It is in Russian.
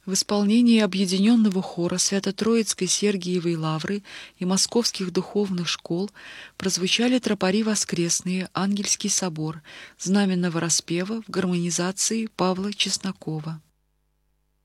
В исполнении Объединенного хора Свято-Троицкой Сергиевой Лавры и Московских духовных школ прозвучали тропари воскресные, Ангельский собор, знаменного распева в гармонизации Павла Чеснокова.